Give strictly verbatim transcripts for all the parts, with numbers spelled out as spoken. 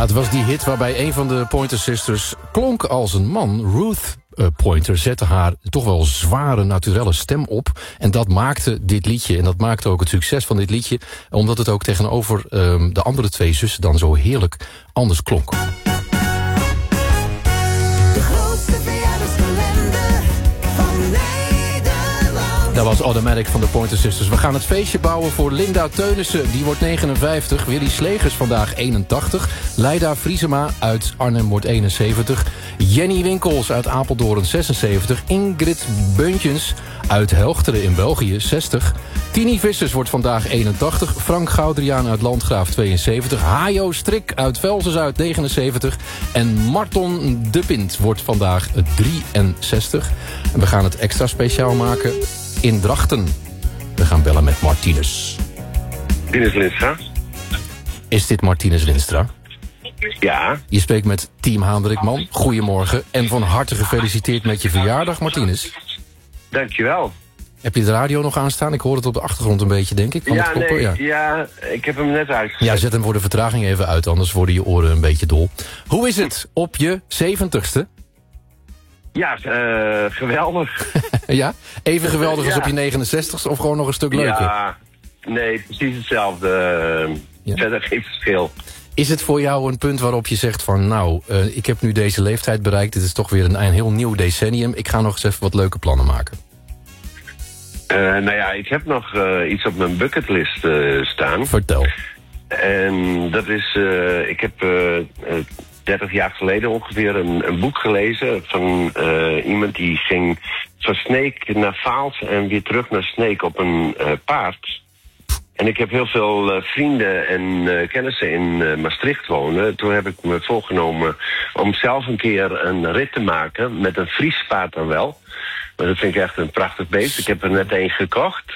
het was die hit waarbij een van de Pointer Sisters klonk als een man. Ruth uh, Pointer zette haar toch wel zware, naturelle stem op. En dat maakte dit liedje, en dat maakte ook het succes van dit liedje, omdat het ook tegenover um, de andere twee zussen dan zo heerlijk anders klonk. Dat was Automatic van de Pointer Sisters. We gaan het feestje bouwen voor Linda Teunissen. Die wordt negenenvijftig. Willy Slegers vandaag eenentachtig. Leida Vriesema uit Arnhem wordt eenenzeventig. Jenny Winkels uit Apeldoorn zesenzeventig. Ingrid Beuntjens uit Helchteren in België zestig. Tini Vissers wordt vandaag eenentachtig. Frank Goudriaan uit Landgraaf tweeënzeventig. Hajo Strik uit Velzen-Zuid negenenzeventig. En Marton de Pint wordt vandaag drieënzestig. En we gaan het extra speciaal maken in Drachten. We gaan bellen met Martinez. Martinez Linstra. Is dit Martinez Linstra? Ja. Je spreekt met Team Haandrikman. Goedemorgen en van harte gefeliciteerd met je verjaardag, Martinez. Dankjewel. Heb je de radio nog aanstaan? Ik hoor het op de achtergrond een beetje, denk ik. Van ja, het koppen. nee, Ja. ja, ik heb hem net uitgezet. Ja, zet hem voor de vertraging even uit, anders worden je oren een beetje dol. Hoe is het op je zeventigste? Ja, uh, geweldig. Ja? Even geweldig als Ja. op je negenenzestigste of gewoon nog een stuk leuker? Ja, nee, precies hetzelfde. Uh, Ja. Verder geen verschil. Is het voor jou een punt waarop je zegt van, nou, uh, ik heb nu deze leeftijd bereikt. Dit is toch weer een, een heel nieuw decennium. Ik ga nog eens even wat leuke plannen maken. Uh, nou ja, ik heb nog uh, iets op mijn bucketlist uh, staan. Vertel. En dat is, uh, ik heb uh, uh, dertig jaar geleden ongeveer een, een boek gelezen van uh, iemand die ging van Sneek naar Vaals en weer terug naar Sneek op een uh, paard. En ik heb heel veel uh, vrienden en uh, kennissen in uh, Maastricht wonen. Toen heb ik me voorgenomen om zelf een keer een rit te maken met een Fries paard dan wel. Maar dat vind ik echt een prachtig beest. Ik heb er net één gekocht.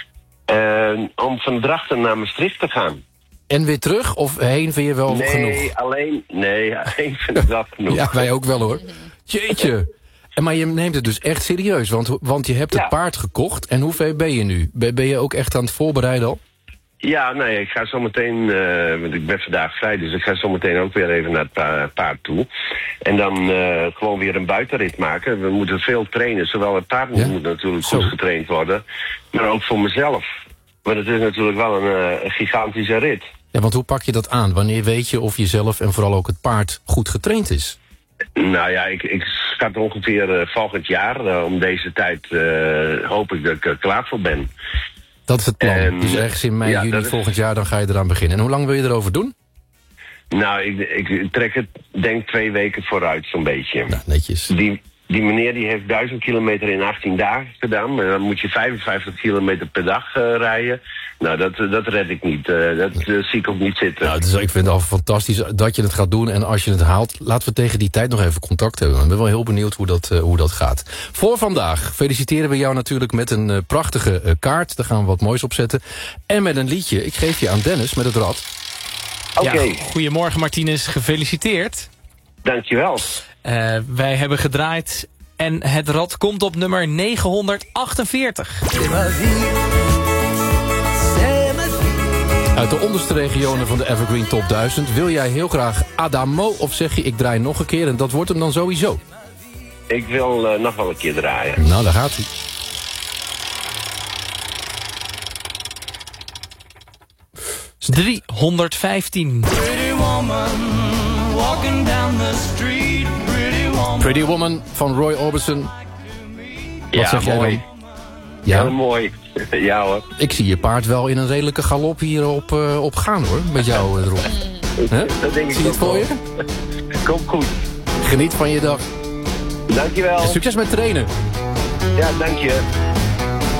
Uh, om van Drachten naar Maastricht te gaan. En weer terug? Of heen vind je wel nee, genoeg? Nee, alleen... Nee, alleen vind ik dat genoeg. Ja, wij ook wel hoor. Jeetje. En maar je neemt het dus echt serieus, want, want je hebt het Ja. paard gekocht. En hoe ver ben je nu? Ben, ben je ook echt aan het voorbereiden al? Ja, nee, ik ga zo meteen, uh, want ik ben vandaag vrij, dus ik ga zo meteen ook weer even naar het pa- paard toe. En dan uh, gewoon weer een buitenrit maken. We moeten veel trainen, zowel het paard Ja? moet natuurlijk Zo. goed getraind worden, maar ook voor mezelf. Maar het is natuurlijk wel een, uh, een gigantische rit. Ja, want hoe pak je dat aan? Wanneer weet je of jezelf en vooral ook het paard goed getraind is? Nou ja, ik, ik schat ongeveer uh, volgend jaar, uh, om deze tijd uh, hoop ik dat ik er klaar voor ben. Dat is het plan. En, dus ergens in mei, ja, juni dat is- volgend jaar, dan ga je eraan beginnen. En hoe lang wil je erover doen? Nou, ik, ik trek het denk twee weken vooruit zo'n beetje. Nou, netjes. Die, die meneer die heeft duizend kilometer in achttien dagen gedaan. Maar dan moet je vijfenvijftig kilometer per dag uh, rijden. Nou, dat, dat red ik niet. Uh, dat uh, zie ik ook niet zitten. Nou, dus ik vind het al fantastisch dat je het gaat doen. En als je het haalt, laten we tegen die tijd nog even contact hebben. Ik ben wel heel benieuwd hoe dat, uh, hoe dat gaat. Voor vandaag feliciteren we jou natuurlijk met een uh, prachtige uh, kaart. Daar gaan we wat moois op zetten. En met een liedje. Ik geef je aan Dennis met het rad. Oké, Ja, goedemorgen Martinez, gefeliciteerd. dankjewel. Uh, wij hebben gedraaid en het rad komt op nummer negenhonderdachtenveertig. Uit de onderste regionen van de Evergreen Top duizend... wil jij heel graag Adamo of zeg je ik draai nog een keer... en dat wordt hem dan sowieso? Ik wil uh, nog wel een keer draaien. Nou, daar gaat hij. driehonderdvijftien. Pretty Woman van Roy Orbison. Wat Ja, zeg jij mooi. dan? Ja, Heel mooi. Ja hoor. ik zie je paard wel in een redelijke galop hier op, uh, op gaan hoor. Met jou erop. Hè? Dat denk ik Zie je het ook voor wel. je? Komt goed. Geniet van je dag. Dankjewel. En succes met trainen. Ja, dank je.